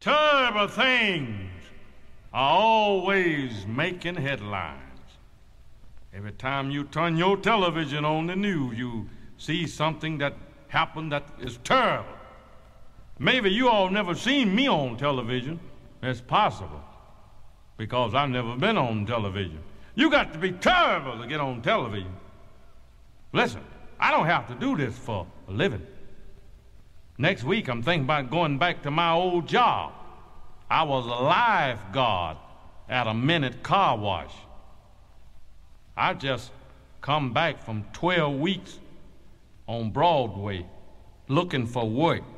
Terrible things are always making headlines. Every time you turn your television on the news, you see something that happened that is terrible. Maybe you all never seen me on television. It's possible, because I've never been on television. You got to be terrible to get on television. Listen, I don't have to do this for a living. Next week, I'm thinking about going back to my old job. I was a lifeguard at a Minute Car Wash. I just come back from 12 weeks on Broadway looking for work.